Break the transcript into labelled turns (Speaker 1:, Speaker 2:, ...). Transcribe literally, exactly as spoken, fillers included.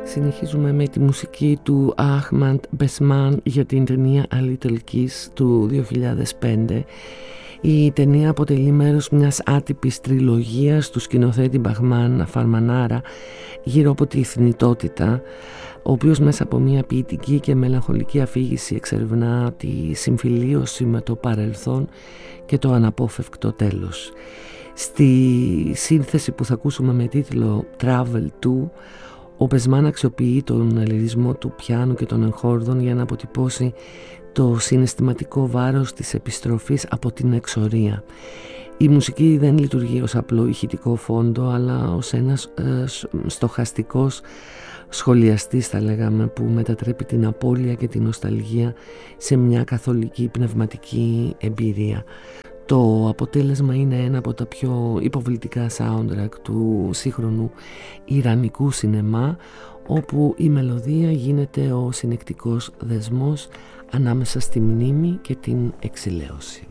Speaker 1: Συνεχίζουμε με τη μουσική του Ahmad Bessman για την ταινία A Little Kiss του δύο χιλιάδες πέντε. Η ταινία αποτελεί μέρος μιας άτυπης τριλογίας του σκηνοθέτη Μπαχμάν Φαρμανάρα γύρω από τη θνητότητα, ο οποίος μέσα από μια ποιητική και μελαγχολική αφήγηση εξερευνά τη συμφιλίωση με το παρελθόν και το αναπόφευκτο τέλος. Στη σύνθεση που θα ακούσουμε με τίτλο Travel to, ο Μπεσμάν αξιοποιεί τον λυρισμό του πιάνου και των εγχόρδων για να αποτυπώσει το συναισθηματικό βάρος της επιστροφής από την εξορία. Η μουσική δεν λειτουργεί ως απλό ηχητικό φόντο, αλλά ως ένας ε, στοχαστικός σχολιαστής, θα λέγαμε, που μετατρέπει την απώλεια και την νοσταλγία σε μια καθολική πνευματική εμπειρία. Το αποτέλεσμα είναι ένα από τα πιο υποβλητικά soundtrack του σύγχρονου ιρανικού σινεμά, όπου η μελωδία γίνεται ο συνεκτικός δεσμός ανάμεσα στη μνήμη και την εξηλαίωση.